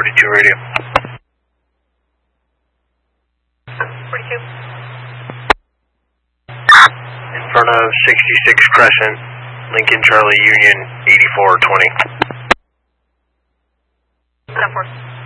42 radio. 42. In front of 66 Crescent, Lincoln Charlie Union 8420. 10-4.